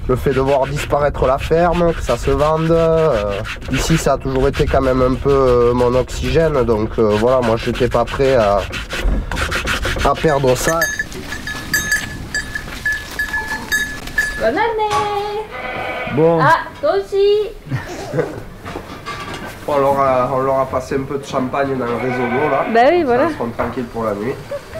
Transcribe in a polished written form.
le fait de voir disparaître la ferme, que ça se vende. Ici, ça a toujours été quand même un peu mon oxygène, donc voilà, moi j'étais pas prêt à perdre ça. Bonne année! Bon. Ah, toi aussi! On leur a passé un peu de champagne dans le réseau d'eau là. Bah oui, voilà. Ils seront tranquilles pour la nuit.